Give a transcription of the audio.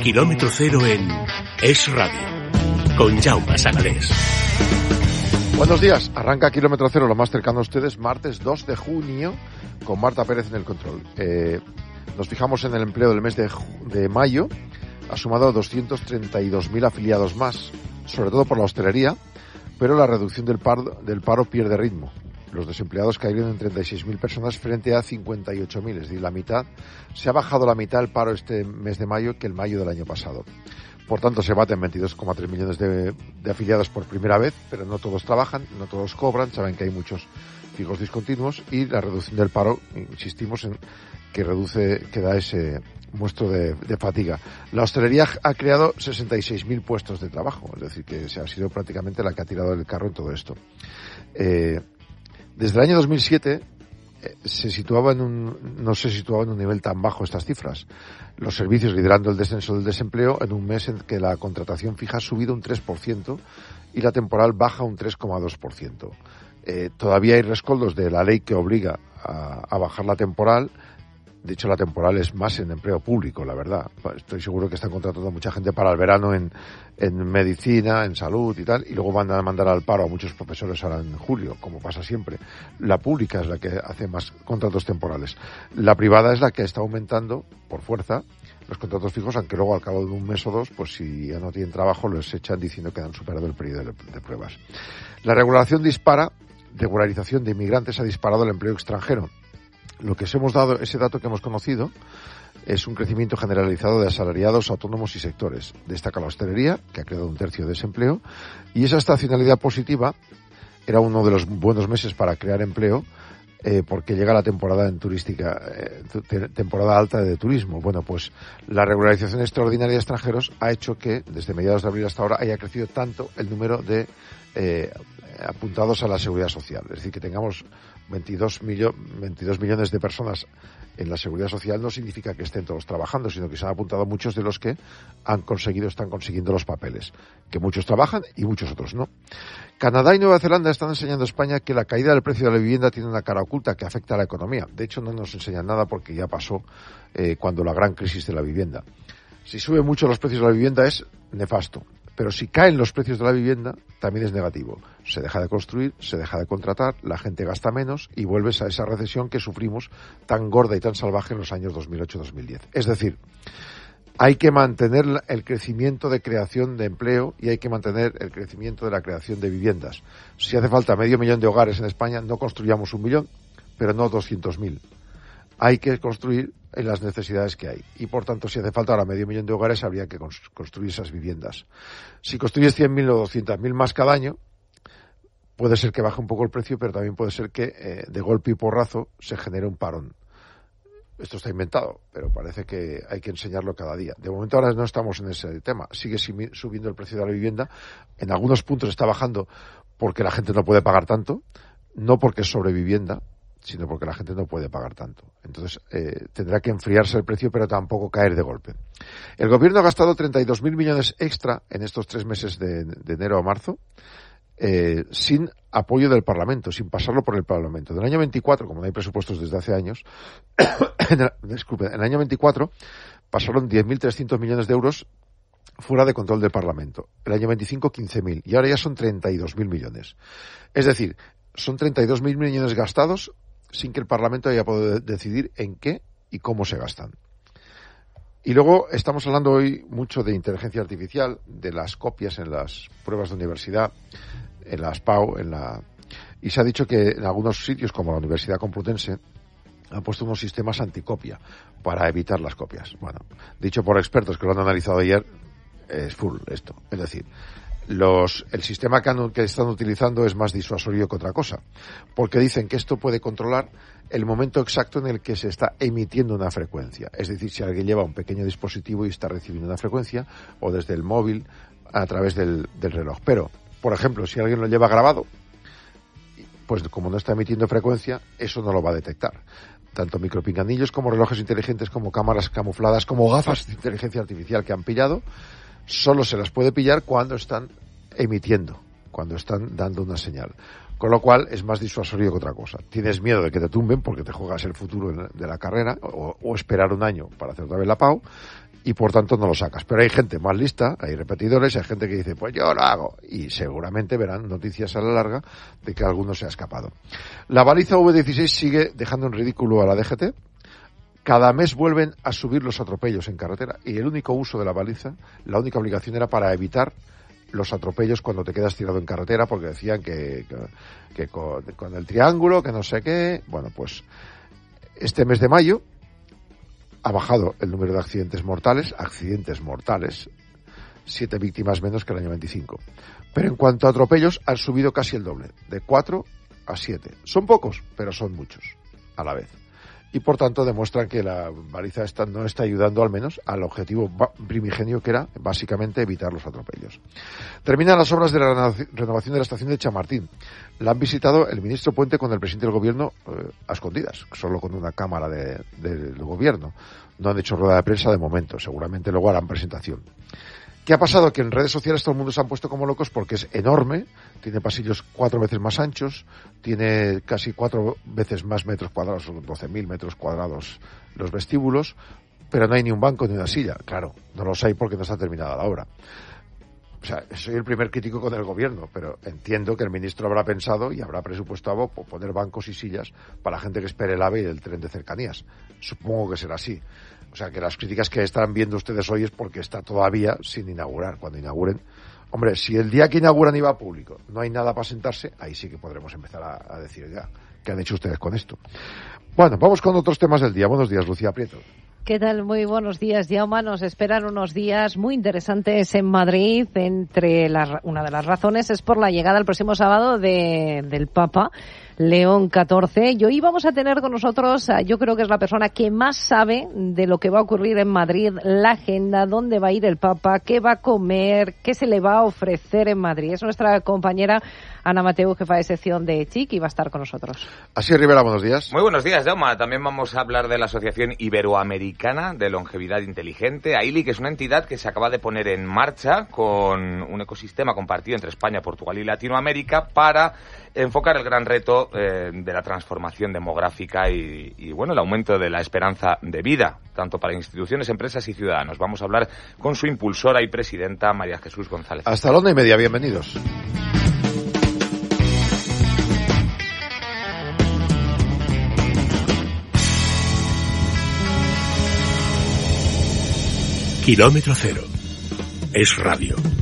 Kilómetro Cero en Es Radio, con Jaume Sagalés. Buenos días, arranca Kilómetro Cero, lo más cercano a ustedes, martes 2 de junio, con Marta Pérez en el control. Nos fijamos en el empleo del mes de mayo, ha sumado 232.000 afiliados más, sobre todo por la hostelería, pero la reducción del paro pierde ritmo. Los desempleados cayeron en 36.000 personas frente a 58.000, es decir, se ha bajado la mitad el paro este mes de mayo que el mayo del año pasado. Por tanto, se baten 22,3 millones de afiliados por primera vez, pero no todos trabajan, no todos cobran, saben que hay muchos fijos discontinuos y la reducción del paro, insistimos en que da ese muestro de fatiga. La hostelería ha creado 66.000 puestos de trabajo, es decir, que se ha sido prácticamente la que ha tirado el carro en todo esto. Desde el año 2007 no se situaba en un nivel tan bajo estas cifras. Los servicios liderando el descenso del desempleo en un mes en que la contratación fija ha subido un 3% y la temporal baja un 3,2%. Todavía hay rescoldos de la ley que obliga a bajar la temporal. De hecho, la temporal es más en empleo público, la verdad. Estoy seguro que están contratando a mucha gente para el verano en medicina, en salud y tal, y luego van a mandar al paro a muchos profesores ahora en julio, como pasa siempre. La pública es la que hace más contratos temporales. La privada es la que está aumentando, por fuerza, los contratos fijos, aunque luego al cabo de un mes o dos, pues si ya no tienen trabajo, los echan diciendo que han superado el periodo de pruebas. La regularización de inmigrantes ha disparado el empleo extranjero. Lo que hemos dado, ese dato que hemos conocido, es un crecimiento generalizado de asalariados, autónomos y sectores. Destaca la hostelería, que ha creado un tercio de desempleo, y esa estacionalidad positiva era uno de los buenos meses para crear empleo, porque llega la temporada temporada alta de turismo. Bueno, pues la regularización extraordinaria de extranjeros ha hecho que, desde mediados de abril hasta ahora, haya crecido tanto el número de apuntados a la seguridad social. Es decir, que tengamos 22 millones de personas en la seguridad social no significa que estén todos trabajando, sino que se han apuntado muchos de los que están consiguiendo los papeles. Que muchos trabajan y muchos otros no. Canadá y Nueva Zelanda están enseñando a España que la caída del precio de la vivienda tiene una cara oculta que afecta a la economía. De hecho, no nos enseñan nada porque ya pasó cuando la gran crisis de la vivienda. Si suben mucho los precios de la vivienda es nefasto. Pero si caen los precios de la vivienda, también es negativo. Se deja de construir, se deja de contratar, la gente gasta menos y vuelves a esa recesión que sufrimos tan gorda y tan salvaje en los años 2008-2010. Es decir, hay que mantener el crecimiento de creación de empleo y hay que mantener el crecimiento de la creación de viviendas. Si hace falta 500.000 de hogares en España, no construyamos 1 millón, pero no 200.000. Hay que construir en las necesidades que hay. Y, por tanto, si hace falta ahora 500.000 de hogares, habría que construir esas viviendas. Si construyes 100.000 o 200.000 más cada año, puede ser que baje un poco el precio, pero también puede ser que de golpe y porrazo se genere un parón. Esto está inventado, pero parece que hay que enseñarlo cada día. De momento ahora no estamos en ese tema. Sigue subiendo el precio de la vivienda. En algunos puntos está bajando porque la gente no puede pagar tanto, no porque es sobrevivienda, sino porque la gente no puede pagar tanto. Entonces, tendrá que enfriarse el precio, pero tampoco caer de golpe. El gobierno ha gastado 32.000 millones extra en estos 3 meses de enero a marzo, sin apoyo del Parlamento, sin pasarlo por el Parlamento. Del año 24, como no hay presupuestos desde hace años, en el año 24 pasaron 10.300 millones de euros fuera de control del Parlamento. El año 25, 15.000. Y ahora ya son 32.000 millones. Es decir, son 32.000 millones gastados sin que el Parlamento haya podido decidir en qué y cómo se gastan. Y luego estamos hablando hoy mucho de inteligencia artificial, de las copias en las pruebas de universidad, en las PAU, y se ha dicho que en algunos sitios, como la Universidad Complutense, han puesto unos sistemas anticopia para evitar las copias. Bueno, dicho por expertos que lo han analizado ayer, es full esto. Es decir, el sistema que están utilizando es más disuasorio que otra cosa, porque dicen que esto puede controlar el momento exacto en el que se está emitiendo una frecuencia. Es decir, si alguien lleva un pequeño dispositivo y está recibiendo una frecuencia, o desde el móvil a través del reloj. Pero, por ejemplo, si alguien lo lleva grabado, pues como no está emitiendo frecuencia, eso no lo va a detectar. Tanto micropinganillos como relojes inteligentes, como cámaras camufladas, como gafas de inteligencia artificial que han pillado, solo se las puede pillar cuando están emitiendo, cuando están dando una señal. Con lo cual es más disuasorio que otra cosa. Tienes miedo de que te tumben porque te juegas el futuro de la carrera o esperar un año para hacer otra vez la PAU y por tanto no lo sacas. Pero hay gente más lista, hay repetidores, hay gente que dice pues yo lo hago y seguramente verán noticias a la larga de que alguno se ha escapado. La baliza V16 sigue dejando en ridículo a la DGT. Cada mes vuelven a subir los atropellos en carretera y el único uso de la baliza, la única obligación era para evitar los atropellos cuando te quedas tirado en carretera porque decían que con el triángulo, que no sé qué. Bueno, pues este mes de mayo ha bajado el número de accidentes mortales, 7 víctimas menos que el año 25. Pero en cuanto a atropellos han subido casi el doble, de 4 a 7. Son pocos, pero son muchos a la vez. Y por tanto demuestran que la baliza esta no está ayudando al menos al objetivo primigenio que era básicamente evitar los atropellos. Terminan las obras de la renovación de la estación de Chamartín. La han visitado el ministro Puente con el presidente del gobierno a escondidas, solo con una cámara del gobierno. No han hecho rueda de prensa de momento, seguramente luego harán presentación. ¿Qué ha pasado? Que en redes sociales todo el mundo se han puesto como locos porque es enorme, tiene pasillos 4 veces más anchos, tiene casi 4 veces más metros cuadrados, 12.000 metros cuadrados los vestíbulos, pero no hay ni un banco ni una silla. Claro, no los hay porque no está terminada la obra. O sea, soy el primer crítico con el gobierno, pero entiendo que el ministro habrá pensado y habrá presupuestado poner bancos y sillas para la gente que espere el AVE y el tren de cercanías. Supongo que será así. O sea, que las críticas que están viendo ustedes hoy es porque está todavía sin inaugurar. Cuando inauguren, hombre, si el día que inauguran iba a público no hay nada para sentarse, ahí sí que podremos empezar a decir ya qué han hecho ustedes con esto. Bueno, vamos con otros temas del día. Buenos días, Lucía Prieto. ¿Qué tal? Muy buenos días, Jaume. Nos esperan unos días muy interesantes en Madrid. Una de las razones es por la llegada el próximo sábado del Papa León XIV. Y hoy vamos a tener con nosotros, yo creo que es la persona que más sabe de lo que va a ocurrir en Madrid, la agenda, dónde va a ir el Papa, qué va a comer, qué se le va a ofrecer en Madrid. Es nuestra compañera Ana Mateu, jefa de sección de CSIC, y va a estar con nosotros. Así, Rivera, buenos días. Muy buenos días, Jaume. También vamos a hablar de la Asociación Iberoamericana de Longevidad Inteligente, AILI, que es una entidad que se acaba de poner en marcha con un ecosistema compartido entre España, Portugal y Latinoamérica para enfocar el gran reto de la transformación demográfica y bueno, el aumento de la esperanza de vida, tanto para instituciones, empresas y ciudadanos. Vamos a hablar con su impulsora y presidenta, María Jesús González. Hasta la 1:30, bienvenidos. Kilómetro Cero. Es radio.